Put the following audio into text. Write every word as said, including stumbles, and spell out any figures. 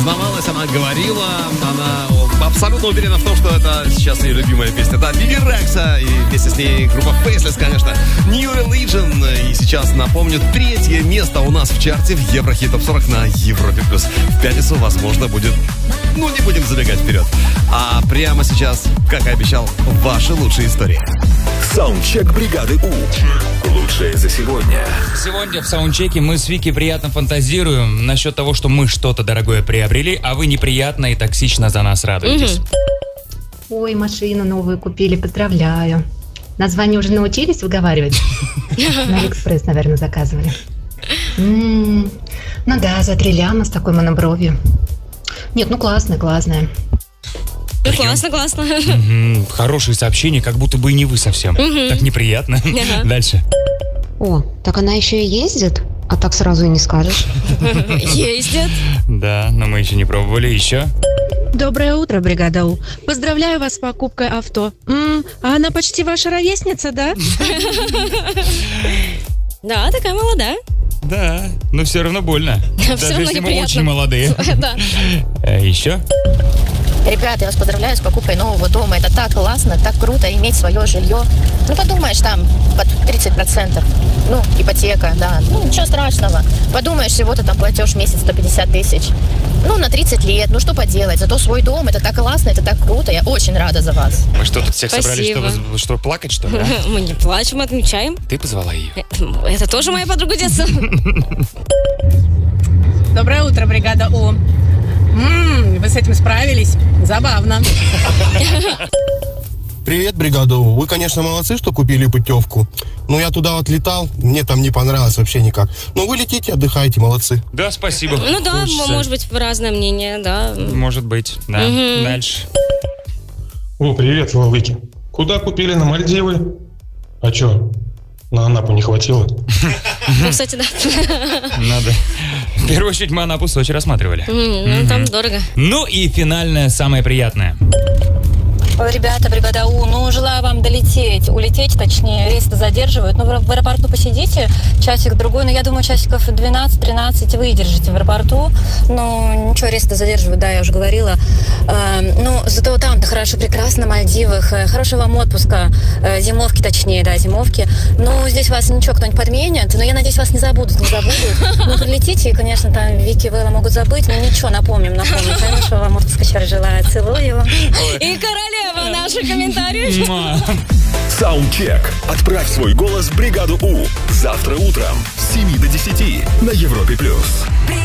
признавалась, она говорила, она абсолютно уверена в том, что это сейчас ее любимая песня. Да, Биби Рекса и вместе с ней группа Faceless, конечно. New Religion. И сейчас, напомню, третье место у нас в чарте в Еврохит Топ сорок на Европе плюс. В пятницу, возможно, будет... Ну, не будем забегать вперед. А прямо сейчас, как и обещал, ваши лучшие истории. Саундчек бригады У. Лучшее за сегодня. Сегодня в саундчеке мы с Вики приятно фантазируем насчет того, что мы что-то дорогое приобрели, а вы неприятно и токсично за нас радуетесь. Угу. Ой, машину новую купили, поздравляю. Название уже научились выговаривать? На Алиэкспресс, наверное, заказывали. Ну да, за три ляма с такой монобровью. Нет, ну классная, классная. Ну, классно, классно. Угу. Хорошие сообщения, как будто бы и не вы совсем. Угу. Так неприятно. Ага. Дальше. О, так она еще и ездит? А так сразу и не скажешь. Ездит. Да, но мы еще не пробовали. Еще. Доброе утро, бригада У. Поздравляю вас с покупкой авто. М-м, а она почти ваша ровесница, да? Да, такая молодая. Да, но все равно больно. Даже если мы очень молодые. Да. Еще. Ребята, я вас поздравляю с покупкой нового дома. Это так классно, так круто иметь свое жилье. Ну, подумаешь, там под тридцать процентов. Ну, ипотека, да. Ну, ничего страшного. Подумаешь, всего-то там платеж в месяц сто пятьдесят тысяч. Ну, на тридцать лет. Ну, что поделать. Зато свой дом, это так классно, это так круто. Я очень рада за вас. Мы что, тут всех Спасибо. собрались, чтобы что, плакать, что ли? А? Мы не плачем, отмечаем. Ты позвала ее. Это тоже моя подруга детства. Доброе утро, бригада У. Ммм, вы с этим справились? Забавно. Привет, бригада У. Вы, конечно, молодцы, что купили путевку. Но я туда вот летал, мне там не понравилось вообще никак. Но вы летите, отдыхайте, молодцы. Да, спасибо. Ну да, Хочется. Может быть, разное мнение, да. Может быть, да. Угу. Дальше. О, привет, Валыки. Куда купили на Мальдивы? А чё, на Анапу не хватило? Ну, кстати, да. Надо. В первую очередь мы Анапу в Сочи рассматривали. Ну, там дорого. Ну и финальное, самое приятное. Ребята, бригада У, ну, желаю вам долететь, улететь, точнее, рейсы задерживают. Ну, в аэропорту посидите часик-другой, но я думаю, часиков двенадцать-тринадцать вы держите в аэропорту. Ну, ничего, рейсы задерживают, да, я уже говорила. Э, ну, зато там-то хорошо, прекрасно, на Мальдивах, хорошего вам отпуска, э, зимовки, точнее, да, зимовки. Ну, здесь вас ничего кто-нибудь подменит, но я надеюсь, вас не забудут, не забудут. Ну, прилетите, и, конечно, там Вики и Вэлла могут забыть, но ничего, напомним, напомним. Хорошего вам отпуска еще раз желаю, целую. И королева наши комментарии. Саундчек. Отправь свой голос в бригаду У. Завтра утром с семи до десяти на Европе плюс.